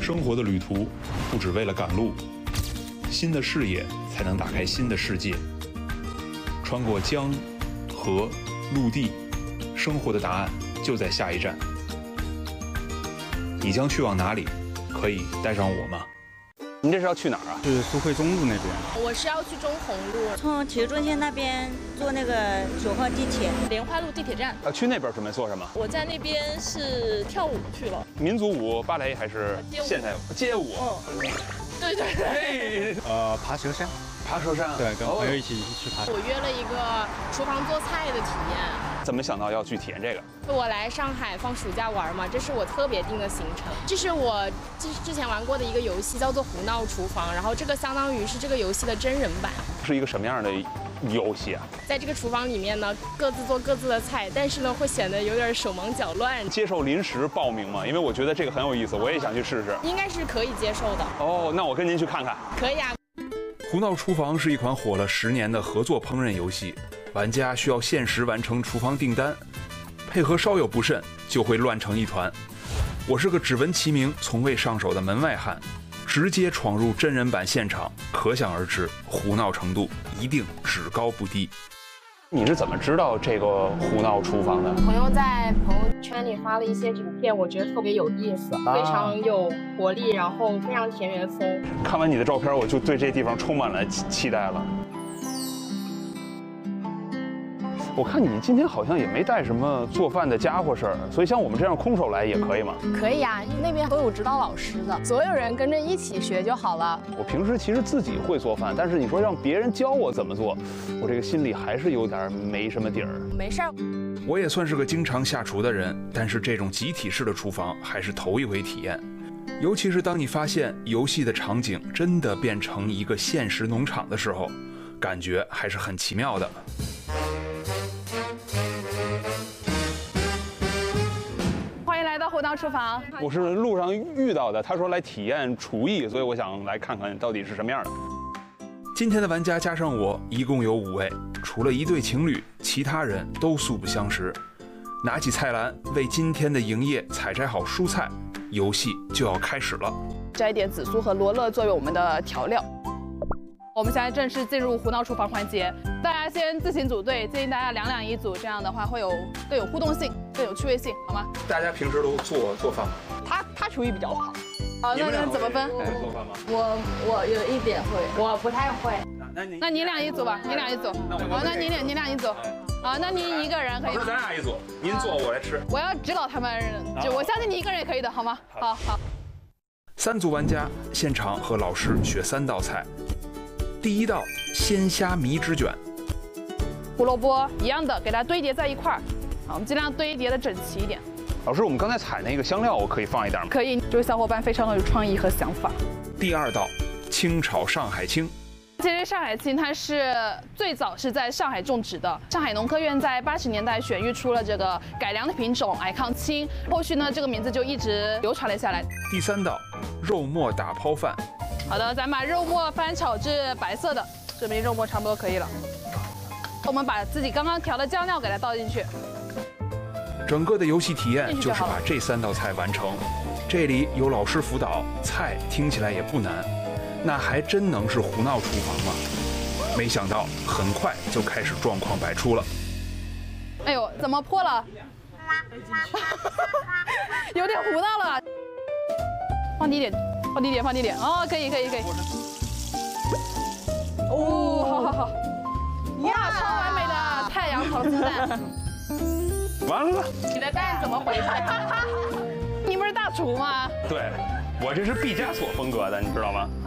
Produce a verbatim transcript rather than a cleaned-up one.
生活的旅途不只为了赶路，新的视野才能打开新的世界。穿过江、河、陆地，生活的答案就在下一站。你将去往哪里？可以带上我吗？ 您这是要去哪儿啊？ 是苏汇中路那边。 我是要去中红路， 从体育中心那边坐那个九号地铁， 莲花路地铁站。 呃，去那边准备做什么？ 我在那边是跳舞去了， 民族舞、芭蕾还是现代舞？街舞。 嗯，对对对。 呃，爬蛇山。 爬蛇山。 对，跟朋友一起去爬。 我约了一个厨房做菜的体验。 怎么想到要去体验这个？ 我来上海放暑假玩嘛，这是我特别定的行程。这是我之之前玩过的一个游戏，叫做《胡闹厨房》，然后这个相当于是这个游戏的真人版。 是一个什么样的游戏啊？ 在这个厨房里面呢，各自做各自的菜，但是呢会显得有点手忙脚乱。 接受临时报名吗？因为我觉得这个很有意思，我也想去试试。 应该是可以接受的。 哦，那我跟您去看看。 可以啊。 胡闹厨房是一款火了十年的合作烹饪游戏，玩家需要限时完成厨房订单，配合稍有不慎就会乱成一团。我是个只闻其名从未上手的门外汉，直接闯入真人版现场，可想而知胡闹程度一定只高不低。 你是怎么知道这个胡闹厨房的？ 朋友在朋友圈里发了一些影片，我觉得特别有意思，非常有活力，然后非常田园风。 看完你的照片，我就对这地方充满了期待了。我看你今天好像也没带什么做饭的家伙事儿，所以像我们这样空手来也可以吗？ 可以啊，那边都有指导老师的，所有人跟着一起学就好了。 我平时其实自己会做饭，但是你说让别人教我怎么做，我这个心里还是有点没什么底儿。 没事儿， 我也算是个经常下厨的人，但是这种集体式的厨房还是头一回体验。尤其是当你发现游戏的场景真的变成一个现实农场的时候，感觉还是很奇妙的。 胡闹厨房， 我是路上遇到的，他说来体验厨艺，所以我想来看看到底是什么样的。 今天的玩家加上我，一共有五位，除了一对情侣，其他人都素不相识。拿起菜篮，为今天的营业采摘好蔬菜，游戏就要开始了。 摘点紫苏和罗勒作为我们的调料。我们现在正式进入胡闹厨房环节，大家先自行组队，建议大家两两一组，这样的话会有更有互动性，更有趣味性，好吗？ 大家平时都做做饭吗？ 他他厨艺比较好。好，那那怎么分？ 会做饭吗？ 我我有一点会， 我不太会。 那你那你俩一组吧，你俩一组。好，那你俩你俩一组。好，那您一个人可以。 咱俩一组，您做我来吃。 我要指导他们，就我相信你一个人也可以的，好吗？好好。 三组玩家现场和老师学三道菜。第一道鲜虾米纸卷， 胡萝卜一样的给它堆叠在一块儿，好，我们尽量堆叠的整齐一点。 老师，我们刚才采那个香料，我可以放一点吗？ 可以，这位小伙伴非常的有创意和想法。 第二道清炒上海青， 其实上海青它是最早是在上海种植的，上海农科院在八十年代选育出了这个改良的品种矮抗青，后续呢这个名字就一直流传了下来。 第三道肉末打抛饭。 好的，咱把肉末翻炒至白色的，这边肉末差不多可以了。我们把自己刚刚调的酱料给它倒进去。 整个的游戏体验就是把这三道菜完成。这里有老师辅导，菜听起来也不难，那还真能是胡闹厨房吗？没想到很快就开始状况百出了。 哎呦，怎么破了？有点胡闹了。放低点。放低点，放低点，哦，可以，可以，可以。哦，好好好，哇，超完美的太阳炒鸡蛋。 完了， 你的蛋怎么回事？ 你不是大厨吗？ 对，我这是毕加索风格的，你知道吗？